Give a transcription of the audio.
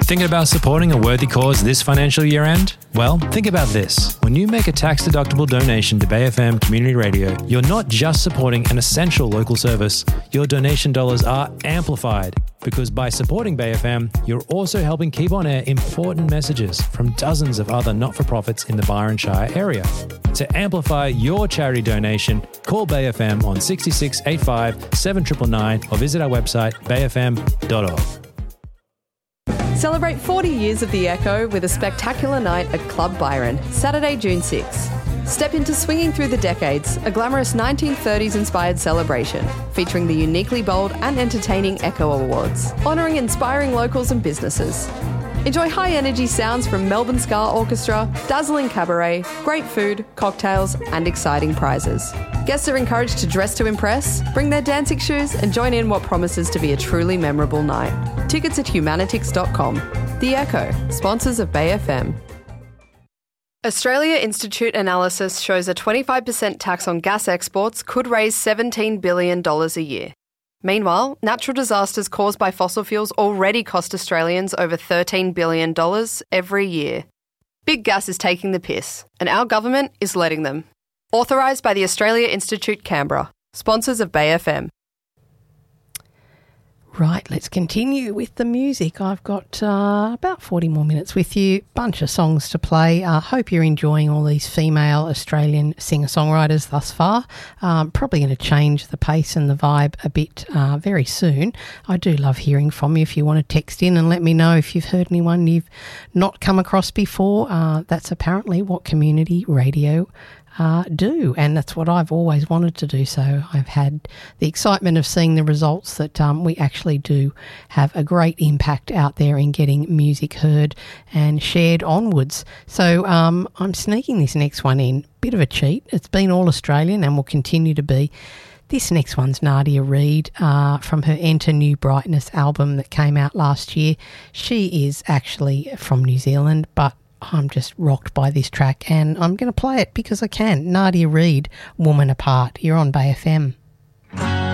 Thinking about supporting a worthy cause this financial year end? Well, think about this. When you make a tax-deductible donation to Bay FM Community Radio, you're not just supporting an essential local service. Your donation dollars are amplified because by supporting Bay FM, you're also helping keep on air important messages from dozens of other not-for-profits in the Byron Shire area. To amplify your charity donation, call Bay FM on 66 85 7999 or visit our website bayfm.org. Celebrate 40 years of The Echo with a spectacular night at Club Byron, Saturday, June 6. Step into Swinging Through the Decades, a glamorous 1930s-inspired celebration featuring the uniquely bold and entertaining Echo Awards, honouring inspiring locals and businesses. Enjoy high-energy sounds from Melbourne Ska Orchestra, dazzling cabaret, great food, cocktails and exciting prizes. Guests are encouraged to dress to impress, bring their dancing shoes and join in what promises to be a truly memorable night. Tickets at humanitix.com. The Echo, sponsors of Bay FM. Australia Institute analysis shows a 25% tax on gas exports could raise $17 billion a year. Meanwhile, natural disasters caused by fossil fuels already cost Australians over $13 billion every year. Big gas is taking the piss, and our government is letting them. Authorised by the Australia Institute Canberra, sponsors of Bay FM. Right, let's continue with the music. I've got about 40 more minutes with you, bunch of songs to play. Hope you're enjoying all these female Australian singer-songwriters thus far. Probably going to change the pace and the vibe a bit very soon. I do love hearing from you. If you want to text in and let me know if you've heard anyone you've not come across before, that's apparently what community radio do, and that's what I've always wanted to do. So I've had the excitement of seeing the results that we actually do have a great impact out there in getting music heard and shared onwards. So I'm sneaking this next one in, bit of a cheat. It's been all Australian and will continue to be. This next one's Nadia Reid from her Enter New Brightness album that came out last year. She is actually from New Zealand, but I'm just rocked by this track and I'm going to play it because I can. Nadia Reid, Woman Apart. You're on Bay FM.